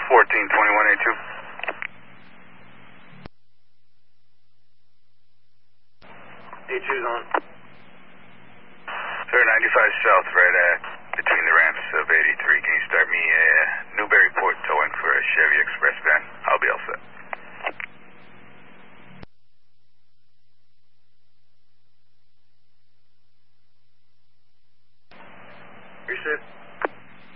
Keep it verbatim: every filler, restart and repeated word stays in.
fourteen twenty-one eighty-two. eighty-two's on. Sir, ninety-five south, right at between the ramps of eighty-three. Can you start me a Newburyport towing for a Chevy Express van? I'll be all set. You're set.